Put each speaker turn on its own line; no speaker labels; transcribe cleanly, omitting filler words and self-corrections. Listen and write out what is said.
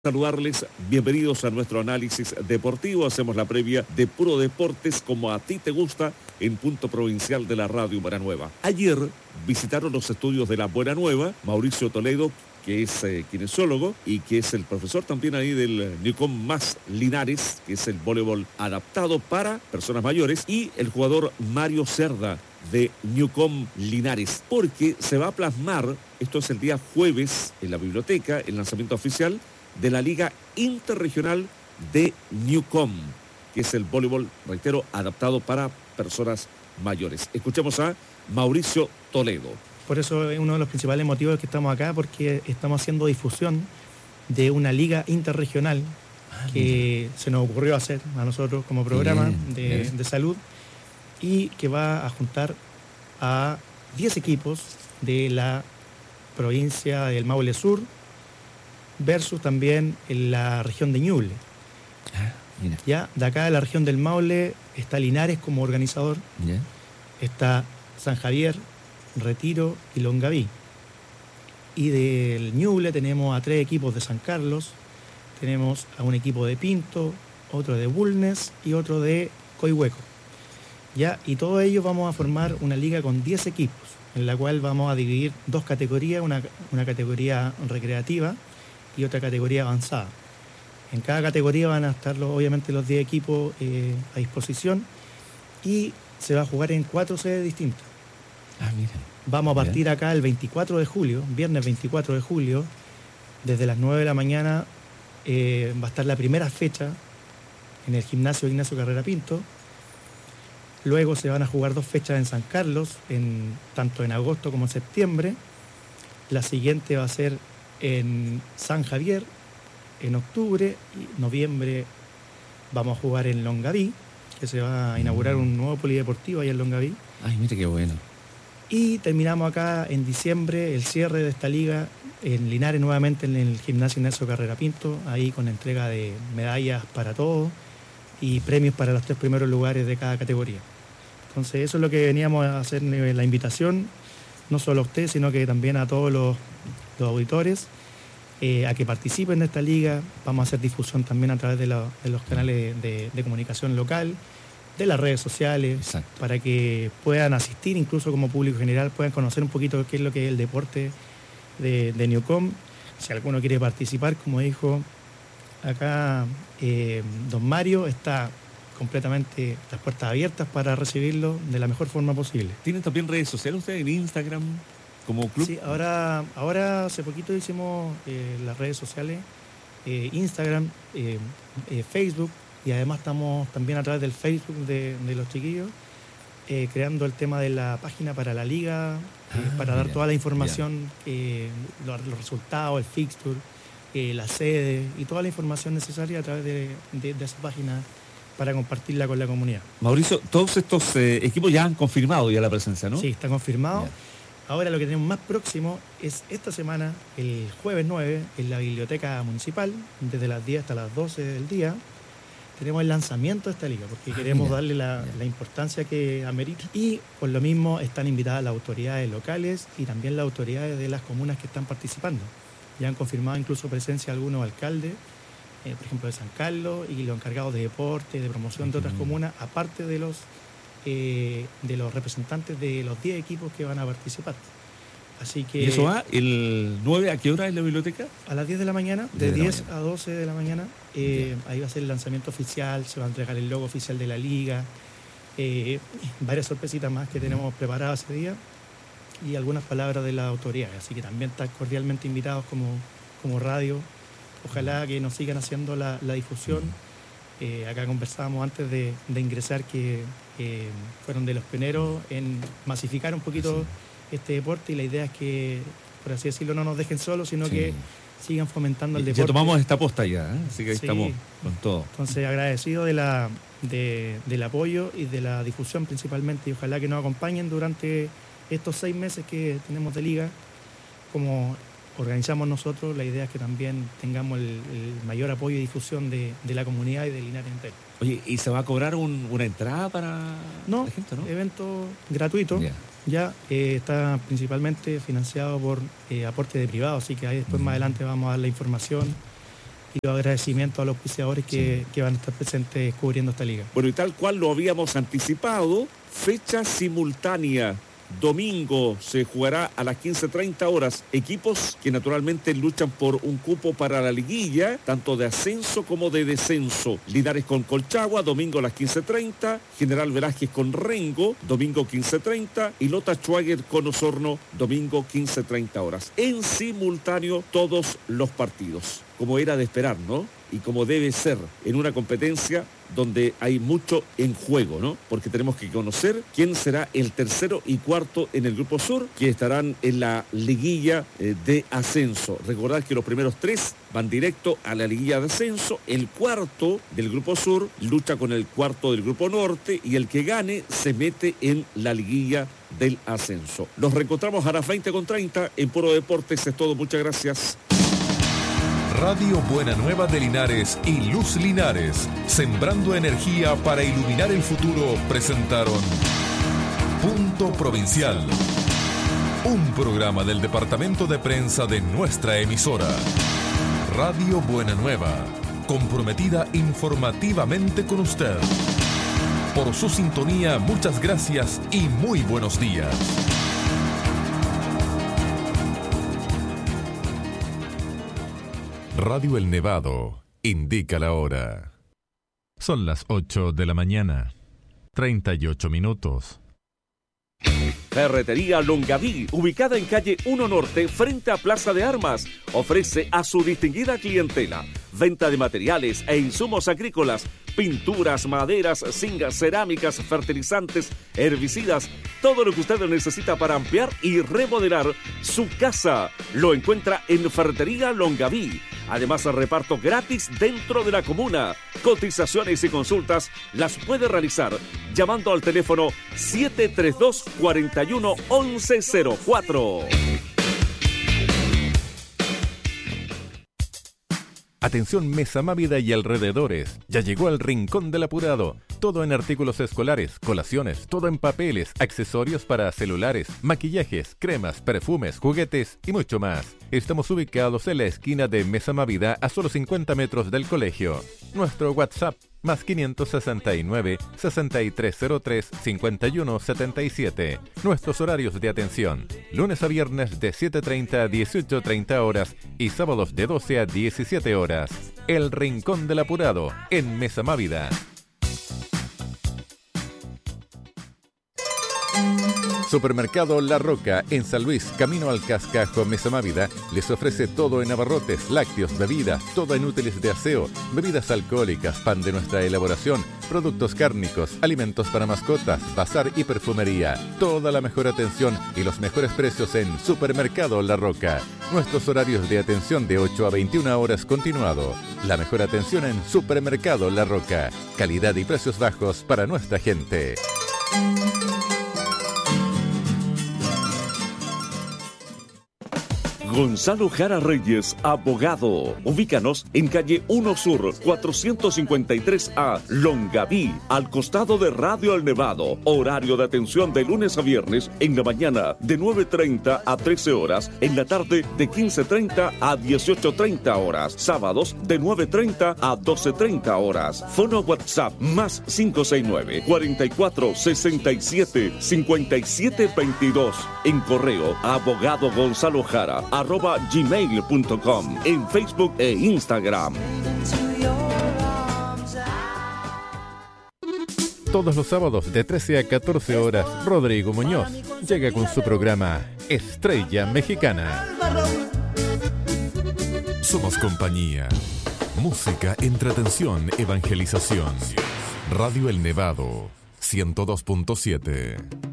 Saludarles, bienvenidos a nuestro análisis deportivo. Hacemos la previa de Puro Deportes como a ti te gusta en Punto Provincial de la Radio Buena Nueva. Ayer visitaron los estudios de la Buena Nueva Mauricio Toledo, que es kinesiólogo y que es el profesor también ahí del Newcom Más Linares, que es el voleibol adaptado para personas mayores, y el jugador Mario Cerda de Newcom Linares, porque se va a plasmar, esto es el día jueves en la biblioteca, el lanzamiento oficial de la Liga Interregional de Newcom, que es el voleibol, reitero, adaptado para personas mayores. Escuchemos a Mauricio Toledo.
Por eso es uno de los principales motivos que estamos acá, porque estamos haciendo difusión de una liga interregional que se nos ocurrió hacer a nosotros como programa de salud, y que va a juntar a 10 equipos de la provincia del Maule Sur, versus también en la región de Ñuble. Ya, de acá de la región del Maule está Linares como organizador, está San Javier, Retiro y Longaví. Y del Ñuble tenemos a 3 equipos de San Carlos, tenemos a un equipo de Pinto, otro de Bulnes y otro de Coihueco. Ya, y todos ellos vamos a formar una liga con 10 equipos, en la cual vamos a dividir 2 categorías, una categoría recreativa y otra categoría avanzada. En cada categoría van a estar obviamente los 10 equipos a disposición, y se va a jugar en 4 sedes distintas. Vamos a partir acá el 24 de julio, viernes 24 de julio, desde las 9 de la mañana va a estar la primera fecha en el gimnasio Ignacio Carrera Pinto. Luego se van a jugar 2 fechas en San Carlos, tanto en agosto como en septiembre. La siguiente va a ser en San Javier, en octubre, y noviembre vamos a jugar en Longaví, que se va a inaugurar un nuevo polideportivo ahí en Longaví.
Ay, mire qué bueno.
Y terminamos acá en diciembre el cierre de esta liga en Linares, nuevamente en el gimnasio Ignacio Carrera Pinto, ahí con entrega de medallas para todos y premios para los 3 primeros lugares de cada categoría. Entonces eso es lo que veníamos a hacer, la invitación, no solo a usted, sino que también a todos los auditores, a que participen de esta liga. Vamos a hacer difusión también a través de los canales de comunicación local, de las redes sociales.
Exacto.
Para que puedan asistir, incluso como público general, puedan conocer un poquito qué es lo que es el deporte de Newcom. Si alguno quiere participar, como dijo acá don Mario, está completamente las puertas abiertas para recibirlo de la mejor forma posible.
¿Tienen también redes sociales ustedes en Instagram como club?
Sí, ahora hace poquito hicimos las redes sociales, Instagram, Facebook, y además estamos también a través del Facebook de los chiquillos creando el tema de la página para la liga, para dar toda la información, los resultados, el fixture, la sede y toda la información necesaria a través de esa página para compartirla con la comunidad.
Mauricio, todos estos equipos ya han confirmado ya la presencia, ¿no?
Sí, está confirmado. Ahora lo que tenemos más próximo es esta semana, el jueves 9, en la biblioteca municipal, desde las 10 hasta las 12 del día. Tenemos el lanzamiento de esta liga, porque queremos darle la importancia que amerita. Y por lo mismo están invitadas las autoridades locales y también las autoridades de las comunas que están participando. Ya han confirmado incluso presencia de algunos alcaldes, por ejemplo de San Carlos, y los encargados de deporte, de promoción de otras comunas, aparte de los representantes de los 10 equipos que van a participar. Así que,
¿y eso va el 9 a qué hora en la biblioteca?
A las 10 de la mañana, de 10 a 12 de la mañana. Ahí va a ser el lanzamiento oficial, se va a entregar el logo oficial de la liga, varias sorpresitas más que tenemos preparadas ese día, y algunas palabras de las autoridades. Así que también están cordialmente invitados como radio. Ojalá que nos sigan haciendo la difusión. Acá conversábamos antes de ingresar que fueron de los pioneros en masificar un poquito este deporte, y la idea es que, por así decirlo, no nos dejen solos, sino que sigan fomentando el deporte.
Ya tomamos esta posta ya, así que ahí estamos con todo.
Entonces, agradecido del apoyo y de la difusión principalmente, y ojalá que nos acompañen durante estos 6 meses que tenemos de liga. Como organizamos nosotros, la idea es que también tengamos el mayor apoyo y difusión de la comunidad y de Linares entero.
Oye, ¿y se va a cobrar una entrada para la gente, no?
Evento gratuito. Ya está principalmente financiado por aporte de privado, así que ahí después más adelante vamos a dar la información y los agradecimientos a los auspiciadores que van a estar presentes cubriendo esta liga.
Bueno, y tal cual lo habíamos anticipado, fecha simultánea. Domingo se jugará a las 15:30 horas. Equipos que naturalmente luchan por un cupo para la liguilla, tanto de ascenso como de descenso. Linares con Colchagua, domingo a las 15:30. General Velázquez con Rengo, domingo 15:30. Y Lota Schwager con Osorno, domingo 15:30 horas. En simultáneo todos los partidos, como era de esperar, ¿no? Y como debe ser en una competencia donde hay mucho en juego, ¿no? Porque tenemos que conocer quién será el tercero y cuarto en el Grupo Sur, que estarán en la liguilla de ascenso. Recordad que los primeros 3 van directo a la liguilla de ascenso. El cuarto del Grupo Sur lucha con el cuarto del Grupo Norte y el que gane se mete en la liguilla del ascenso. Nos reencontramos a las 20:30 en Puro Deportes. Es todo, muchas gracias.
Radio Buena Nueva de Linares y Luz Linares, sembrando energía para iluminar el futuro, presentaron Punto Provincial, un programa del departamento de prensa de nuestra emisora. Radio Buena Nueva, comprometida informativamente con usted. Por su sintonía, muchas gracias y muy buenos días. Radio El Nevado indica la hora. Son las 8 de la mañana, 38 minutos.
Ferretería Longaví, ubicada en calle 1 Norte, frente a Plaza de Armas, ofrece a su distinguida clientela venta de materiales e insumos agrícolas, pinturas, maderas, zingas, cerámicas, fertilizantes, herbicidas, todo lo que usted necesita para ampliar y remodelar su casa. Lo encuentra en Ferretería Longaví. Además, reparto gratis dentro de la comuna. Cotizaciones y consultas las puede realizar llamando al teléfono 732-41-1104.
Atención Mesa Mávida y alrededores, ya llegó el Rincón del Apurado. Todo en artículos escolares, colaciones, todo en papeles, accesorios para celulares, maquillajes, cremas, perfumes, juguetes y mucho más. Estamos ubicados en la esquina de Mesa Mávida a solo 50 metros del colegio. Nuestro WhatsApp más 569-6303-5177. Nuestros horarios de atención, lunes a viernes de 7:30 a 18:30 horas y sábados de 12 a 17 horas. El Rincón del Apurado, en Mesa Mávida. Supermercado La Roca, en San Luis, camino al Cascajo, Mesa Mávida, les ofrece todo en abarrotes, lácteos, bebidas, todo en útiles de aseo, bebidas alcohólicas, pan de nuestra elaboración, productos cárnicos, alimentos para mascotas, bazar y perfumería. Toda la mejor atención y los mejores precios en Supermercado La Roca. Nuestros horarios de atención de 8 a 21 horas continuado. La mejor atención en Supermercado La Roca. Calidad y precios bajos para nuestra gente.
Gonzalo Jara Reyes, abogado. Ubícanos en calle 1 Sur, 453A, Longaví, al costado de Radio El Nevado. Horario de atención de lunes a viernes, en la mañana de 9:30 a 13 horas, en la tarde de 15:30 a 18:30 horas, sábados de 9:30 a 12:30 horas. Fono WhatsApp más 569-4467-5722. En correo, abogado Gonzalo Jara, @gmail.com, en Facebook e Instagram.
Todos los sábados de 13 a 14 horas, Rodrigo Muñoz llega con su programa Estrella Mexicana. Somos compañía, música, entretención, evangelización. Radio El Nevado, 102.7.